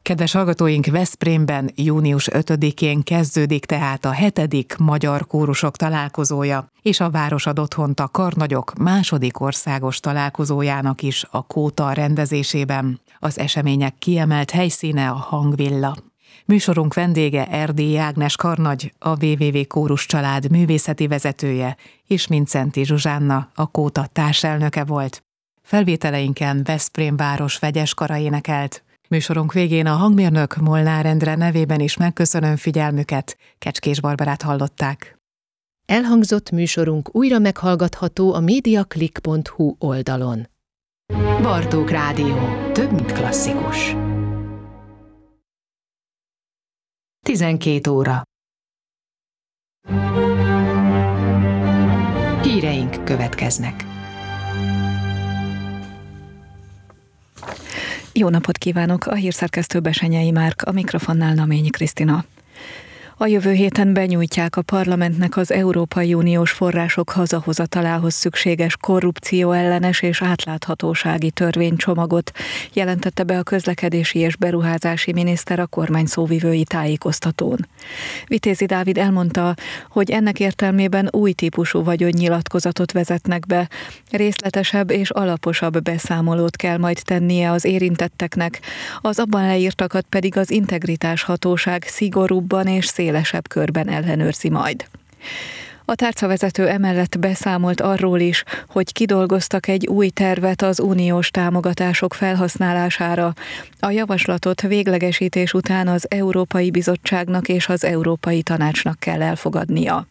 Kedves hallgatóink, Veszprémben június 5-én kezdődik tehát a 7. Magyar Kórusok találkozója, és a város ad otthont a Karnagyok második országos találkozójának is a Kóta rendezésében. Az események kiemelt helyszíne a Hangvilla. Műsorunk vendége Erdélyi Ágnes karnagy, a WWW Kórus család művészeti vezetője, és Mindszenty Zsuzsánna, a Kóta társelnöke volt. Felvételeinken Veszprém város vegyes kara énekelt. Műsorunk végén a hangmérnök Molnár Endre nevében is megköszönöm figyelmüket. Kecskés Barbarát hallották. Elhangzott műsorunk újra meghallgatható a mediaclick.hu oldalon. Bartók Rádió. Több, mint klasszikus. 12 óra. Híreink következnek. Jó napot kívánok! A hírszerkesztő Besenyei Márk, a mikrofonnál Naményi Krisztina. A jövő héten benyújtják a parlamentnek az Európai Uniós források hazahozatalához szükséges korrupcióellenes és átláthatósági törvénycsomagot, jelentette be a közlekedési és beruházási miniszter a kormány szóvivői tájékoztatón. Vitézi Dávid elmondta, hogy ennek értelmében új típusú vagyonnyilatkozatot vezetnek be, részletesebb és alaposabb beszámolót kell majd tennie az érintetteknek, az abban leírtakat pedig az integritáshatóság szigorúbban és szélesebb körben ellenőrzi majd. A tárcavezető emellett beszámolt arról is, hogy kidolgoztak egy új tervet az uniós támogatások felhasználására. A javaslatot véglegesítés után az Európai Bizottságnak és az Európai Tanácsnak kell elfogadnia.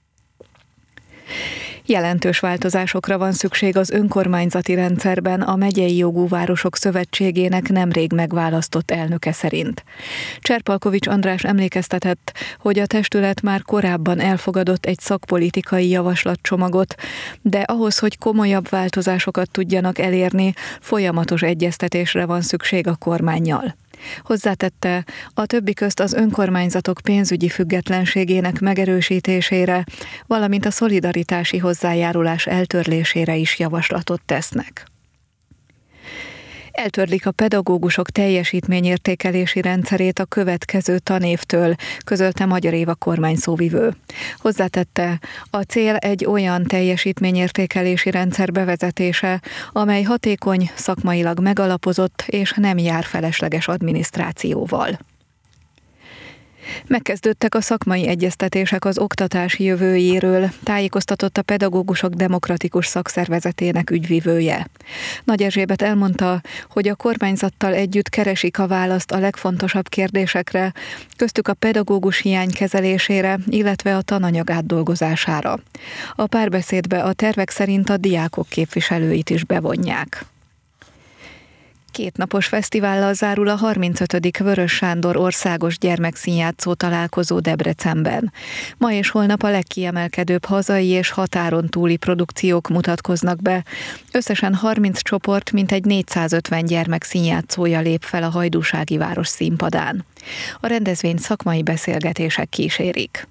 Jelentős változásokra van szükség az önkormányzati rendszerben a Megyei Jogú Városok Szövetségének nemrég megválasztott elnöke szerint. Cserpalkovics András emlékeztetett, hogy a testület már korábban elfogadott egy szakpolitikai javaslatcsomagot, de ahhoz, hogy komolyabb változásokat tudjanak elérni, folyamatos egyeztetésre van szükség a kormánnyal. Hozzátette, a többi közt az önkormányzatok pénzügyi függetlenségének megerősítésére, valamint a szolidaritási hozzájárulás eltörlésére is javaslatot tesznek. Eltörlik a pedagógusok teljesítményértékelési rendszerét a következő tanévtől, közölte Magyar Éva kormány szóvivő. Hozzátette, a cél egy olyan teljesítményértékelési rendszer bevezetése, amely hatékony, szakmailag megalapozott és nem jár felesleges adminisztrációval. Megkezdődtek a szakmai egyeztetések az oktatási jövőjéről, tájékoztatott a Pedagógusok Demokratikus Szakszervezetének ügyvivője. Nagy Erzsébet elmondta, hogy a kormányzattal együtt keresik a választ a legfontosabb kérdésekre, köztük a pedagógus hiány kezelésére, illetve a tananyag átdolgozására. A párbeszédbe a tervek szerint a diákok képviselőit is bevonják. 2 napos fesztivállal zárul a 35. Vörös Sándor országos gyermekszínjátszó találkozó Debrecenben. Ma és holnap a legkiemelkedőbb hazai és határon túli produkciók mutatkoznak be. Összesen 30 csoport, mintegy 450 gyermekszínjátszója lép fel a hajdúsági város színpadán. A rendezvényt szakmai beszélgetések kísérik.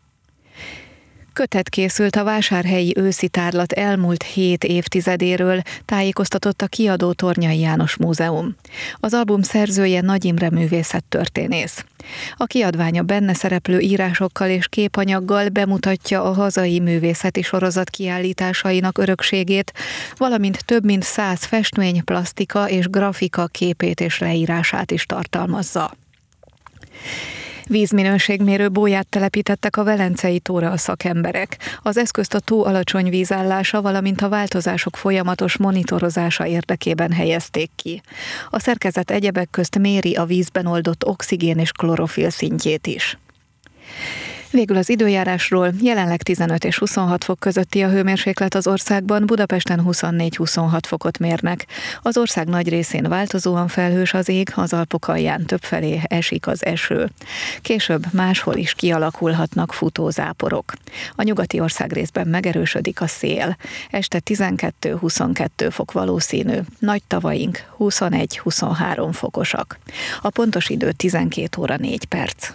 Kötet készült a vásárhelyi őszi tárlat elmúlt 7 évtizedéről, tájékoztatott a kiadó Tornyai János Múzeum. Az album szerzője Nagy Imre művészettörténész. A kiadvány a benne szereplő írásokkal és képanyaggal bemutatja a hazai művészeti sorozat kiállításainak örökségét, valamint több mint 100 festmény, plasztika és grafika képét és leírását is tartalmazza. Vízminőségmérő bóját telepítettek a Velencei tóra a szakemberek. Az eszközt a tó alacsony vízállása, valamint a változások folyamatos monitorozása érdekében helyezték ki. A szerkezet egyebek közt méri a vízben oldott oxigén és klorofil szintjét is. Végül az időjárásról: jelenleg 15 és 26 fok közötti a hőmérséklet az országban, Budapesten 24-26 fokot mérnek. Az ország nagy részén változóan felhős az ég, az Alpok alján többfelé esik az eső. Később máshol is kialakulhatnak futózáporok. A nyugati országrészben megerősödik a szél. Este 12-22 fok valószínű, nagy tavaink 21-23 fokosak. A pontos idő 12 óra 4 perc.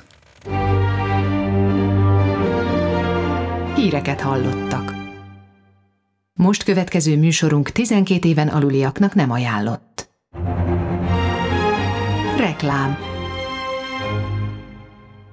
Híreket hallottak. Most következő műsorunk 12 éven aluliaknak nem ajánlott. Reklám.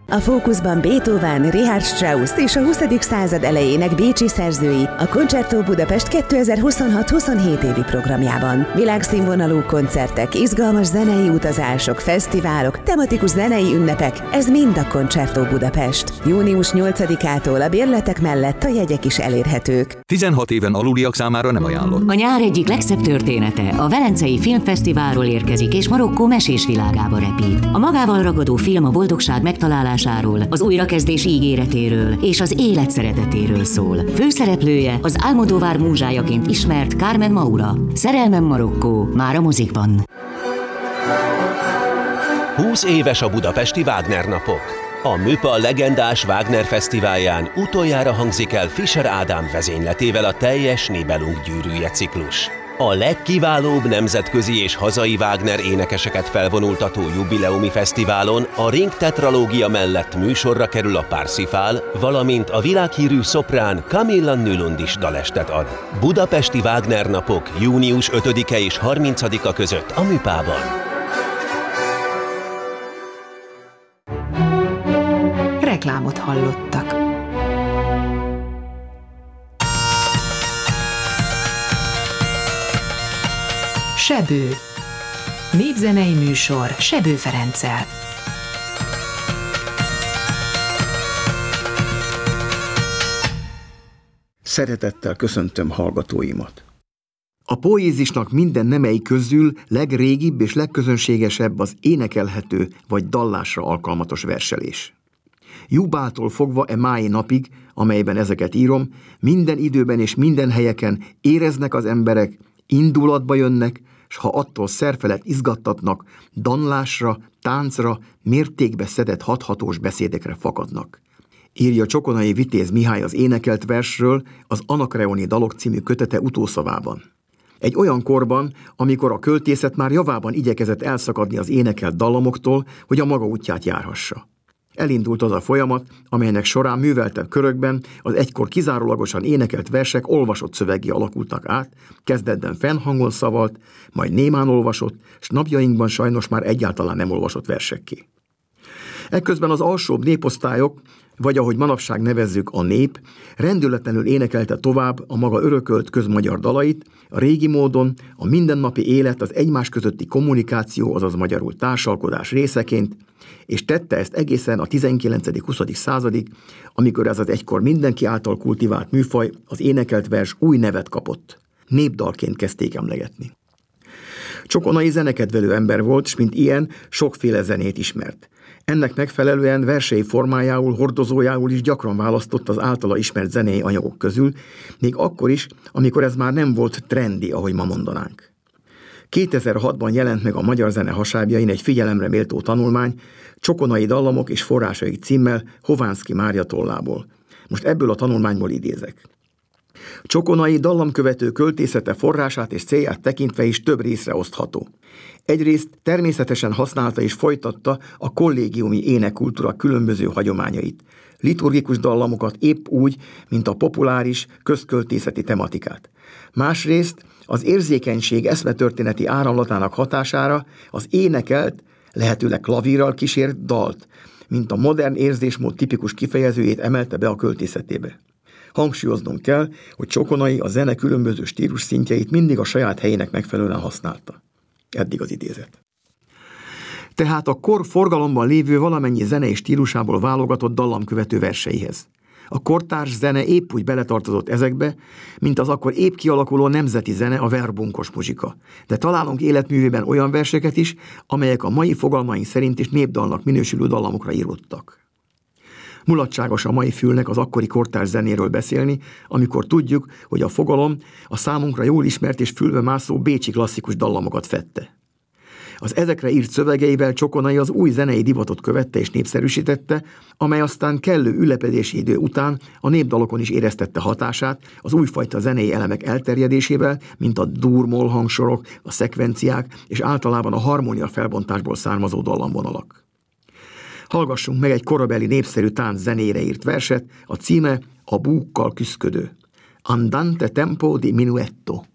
A fókuszban Beethoven, Richard Strauss és a 20. század elejének bécsi szerzői a Concerto Budapest 2026-27 évi programjában. Világszínvonalú koncertek, izgalmas zenei utazások, fesztiválok, tematikus zenei ünnepek, ez mind a Concerto Budapest. Június 8-ától a bérletek mellett a jegyek is elérhetők. 16 éven aluliak számára nem ajánlott. A nyár egyik legszebb története a Velencei Filmfesztiválról érkezik, és Marokkó mesés világába repít. A magával ragadó film a boldogság megtalálásáról, az újrakezdés ígéretéről és az élet szeretetéről szól. Főszereplője az Almodóvar múzsájaként ismert Carmen Maura. Szerelmem Marokkó, már a mozikban. 20 éves a budapesti Wagner napok. A Műpa legendás Wagner fesztiválján utoljára hangzik el Fischer Ádám vezényletével a teljes Nibelung gyűrűje ciklus. A legkiválóbb nemzetközi és hazai Wagner énekeseket felvonultató jubileumi fesztiválon a Ring tetralógia mellett műsorra kerül a Parsifal, valamint a világhírű szoprán Camilla Nylund is dalestet ad. Budapesti Wagner napok június 5-e és 30-a között a Műpában. Reklámot hallottak. Sebő. Népzenei műsor Sebő Ferenccel. Szeretettel köszöntöm hallgatóimat. A poézisnak minden nemei közül legrégibb és legközönségesebb az énekelhető vagy dallásra alkalmatos verselés. Júbától fogva mái napig, amelyben ezeket írom, minden időben és minden helyeken éreznek az emberek, indulatba jönnek, s ha attól szerfelett izgattatnak, danlásra, táncra, mértékbe szedett hathatós beszédekre fakadnak. Írja Csokonai Vitéz Mihály az énekelt versről az Anakreoni dalok című kötete utószavában. Egy olyan korban, amikor a költészet már javában igyekezett elszakadni az énekelt dallamoktól, hogy a maga útját járhassa. Elindult az a folyamat, amelynek során műveltebb körökben az egykor kizárólagosan énekelt versek olvasott szöveggé alakultak át, kezdetben fennhangon szavalt, majd némán olvasott, s napjainkban sajnos már egyáltalán nem olvasott versekké. Ekközben az alsóbb néposztályok, vagy ahogy manapság nevezzük a nép, rendületlenül énekelte tovább a maga örökölt közmagyar dalait, a régi módon a mindennapi élet az egymás közötti kommunikáció, azaz magyarul társalkodás részeként, és tette ezt egészen a 19.-20. századig, amikor ez az egykor mindenki által kultivált műfaj, az énekelt vers új nevet kapott. Népdalként kezdték emlegetni. Csokonai zenekedvelő ember volt, s mint ilyen sokféle zenét ismert. Ennek megfelelően versei formájául, hordozójául is gyakran választott az általa ismert zenei anyagok közül, még akkor is, amikor ez már nem volt trendi, ahogy ma mondanánk. 2006-ban jelent meg a Magyar Zene hasábjain egy figyelemre méltó tanulmány, Csokonai dallamok és forrásai címmel Hovánszky Mária tollából. Most ebből a tanulmányból idézek. Csokonai dallamkövető költészete forrását és célját tekintve is több részre osztható. Egyrészt természetesen használta és folytatta a kollégiumi énekkultúra különböző hagyományait, liturgikus dallamokat épp úgy, mint a populáris, közköltészeti tematikát. Másrészt az érzékenység eszmetörténeti áramlatának hatására az énekelt, lehetőleg klavírral kísért dalt, mint a modern érzésmód tipikus kifejezőjét emelte be a költészetébe. Hangsúlyoznunk kell, hogy Csokonai a zene különböző stílus szintjeit mindig a saját helyének megfelelően használta. Eddig az idézet. Tehát a kor forgalomban lévő valamennyi zenei stílusából válogatott dallamkövető verseihez. A kortárs zene épp úgy beletartozott ezekbe, mint az akkor épp kialakuló nemzeti zene, a verbunkos muzsika. De találunk életművében olyan verseket is, amelyek a mai fogalmaink szerint is népdalnak minősülő dallamokra íródtak. Mulatságos a mai fülnek az akkori kortárs zenéről beszélni, amikor tudjuk, hogy a fogalom a számunkra jól ismert és fülbe mászó bécsi klasszikus dallamokat fedte. Az ezekre írt szövegeivel Csokonai az új zenei divatot követte és népszerűsítette, amely aztán kellő ülepedési idő után a népdalokon is éreztette hatását az újfajta zenei elemek elterjedésével, mint a dur-moll hangsorok, a szekvenciák és általában a harmónia felbontásból származó dallamvonalak. Hallgassunk meg egy korabeli népszerű tánc zenére írt verset, a címe A búkkal küszködő. Andante tempo di minuetto.